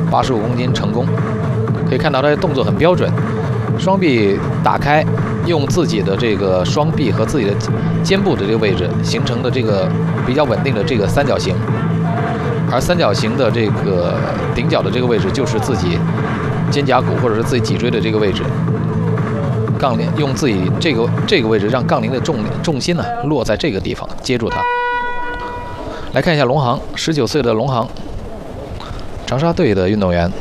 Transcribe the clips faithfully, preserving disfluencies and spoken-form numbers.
八十五公斤成功。可以看到他的动作很标准，双臂打开，用自己的这个双臂和自己的肩部的这个位置形成的这个比较稳定的这个三角形，而三角形的这个顶角的这个位置就是自己肩胛骨或者是自己脊椎的这个位置。杠铃用自己这个这个位置让杠铃的重重心呢落在这个地方，接住它。来看一下龙航，十九岁的龙航，长沙队的运动员。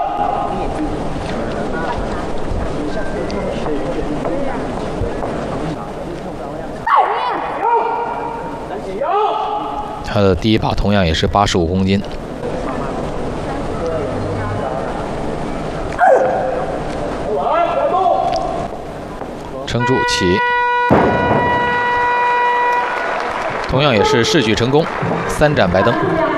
他的第一把同样也是八十五公斤。撑住起，同样也是试举成功，三盏白灯。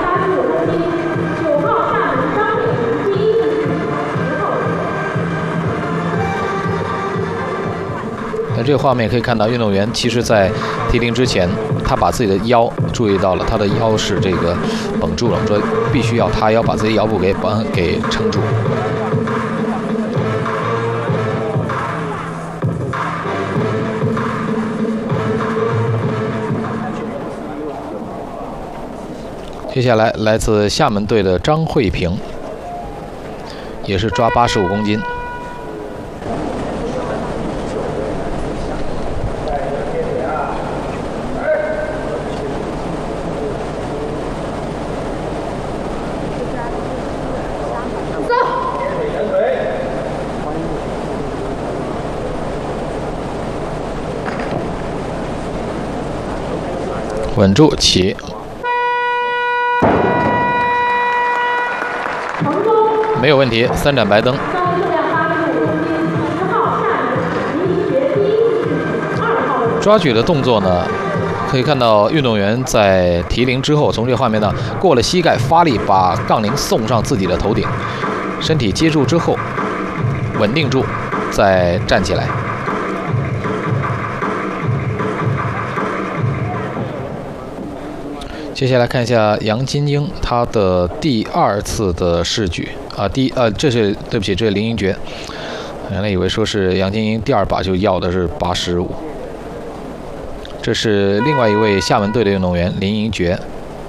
在这个画面可以看到，运动员其实在提铃之前，他把自己的腰注意到了，他的腰是这个绷住了，说必须要他腰把自己腰部给绑给撑住。接下来来自厦门队的张慧萍，也是抓八十五公斤。稳住起。没有问题，三盏白灯。抓举的动作呢，可以看到运动员在提铃之后，从这个画面呢过了膝盖，发力把杠铃送上自己的头顶，身体接住之后，稳定住，再站起来。接下来看一下杨金英，她的第二次的试举啊，第呃，这是对不起，这是林英爵，原来以为说是杨金英第二把就要的是八十五，这是另外一位厦门队的运动员林英爵。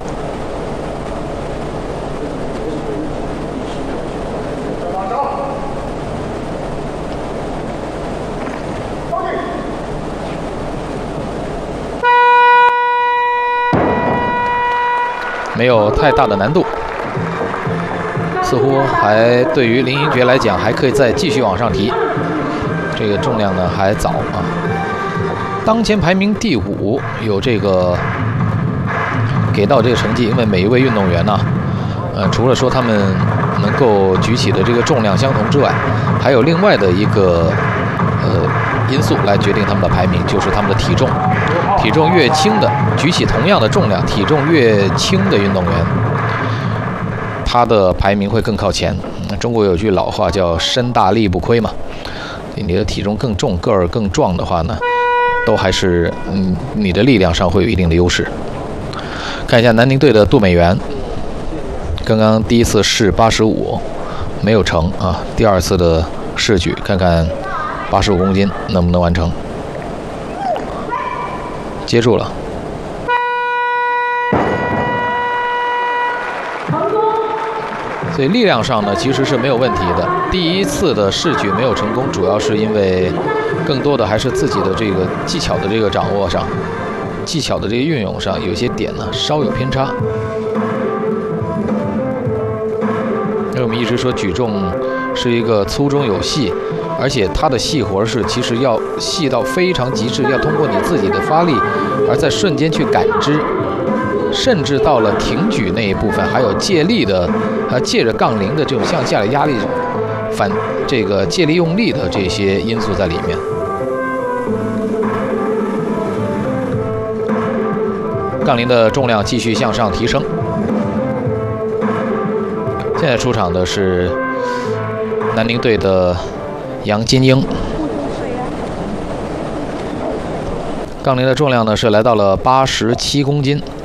没有太大的难度，似乎还对于林英爵来讲还可以再继续往上提，这个重量呢还早啊。当前排名第五，有这个给到这个成绩，因为每一位运动员呢，呃，除了说他们能够举起的这个重量相同之外，还有另外的一个呃因素来决定他们的排名，就是他们的体重。体重越轻的，举起同样的重量，体重越轻的运动员，他的排名会更靠前。中国有句老话叫“身大力不亏”嘛，你的体重更重、个儿更壮的话呢，都还是嗯你的力量上会有一定的优势。看一下南宁队的杜美元，刚刚第一次试八十五没有成啊，第二次的试举，看看八十五公斤能不能完成。接住了，所以力量上呢其实是没有问题的。第一次的试举没有成功，主要是因为更多的还是自己的这个技巧的这个掌握上，技巧的这个运用上有些点呢稍有偏差。因为我们一直说举重是一个粗中有细。而且它的细活是其实要细到非常极致，要通过你自己的发力，而在瞬间去感知，甚至到了挺举那一部分，还有借力的，呃，借着杠铃的这种向下的压力，反这个借力用力的这些因素在里面。杠铃的重量继续向上提升。现在出场的是南宁队的杨金英，杠铃的重量呢是来到了八十七公斤。